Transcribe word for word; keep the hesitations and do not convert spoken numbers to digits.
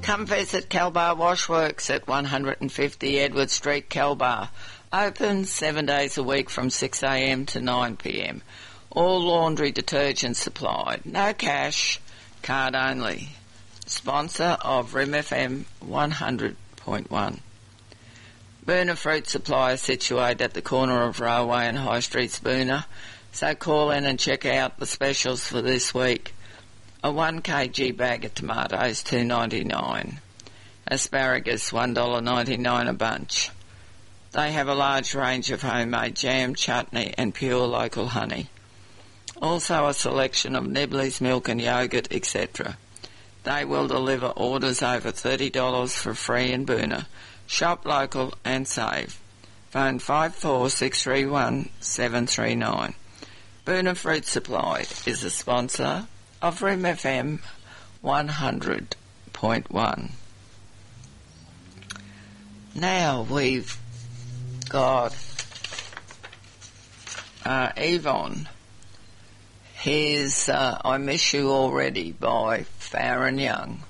Come visit Kelbar Washworks at one fifty Edward Street, Kelbar. Open seven days a week from six a m to nine p m. All laundry detergent supplied. No cash, card only. Sponsor of R I M F M one hundred point one. Boona Fruit Supply is situated at the corner of Railway and High Streets, Boona, so call in and check out the specials for this week. A one kilogram bag of tomatoes, two dollars ninety-nine. Asparagus, one dollar ninety-nine a bunch. They have a large range of homemade jam, chutney and pure local honey. Also a selection of nibblies, milk and yoghurt, et cetera. They will deliver orders over thirty dollars for free in Boona. Shop local and save. Phone five four six three one seven three nine. Boona Fruit Supply is a sponsor of R I M F M one hundred point one. Now we've got uh, Yvonne. Here's uh, I Miss You Already by Farron Young.